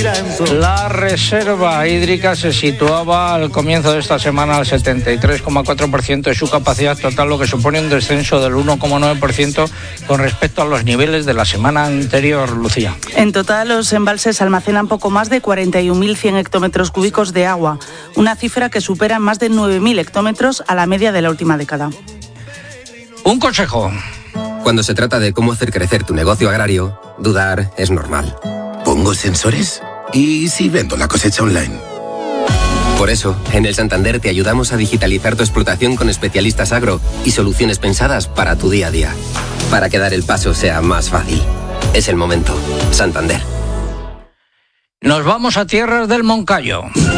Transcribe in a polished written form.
La reserva hídrica se situaba al comienzo de esta semana al 73,4% de su capacidad total, lo que supone un descenso del 1,9% con respecto a los niveles de la semana anterior, Lucía. En total, los embalses almacenan poco más de 41.100 hectómetros cúbicos de agua, una cifra que supera en más de 9.000 hectómetros a la media de la última década. Un consejo. Cuando se trata de cómo hacer crecer tu negocio agrario, dudar es normal. ¿Pongo sensores? ¿Y si vendo la cosecha online? Por eso, en el Santander te ayudamos a digitalizar tu explotación con especialistas agro y soluciones pensadas para tu día a día. Para que dar el paso sea más fácil. Es el momento. Santander. Nos vamos a tierras del Moncayo.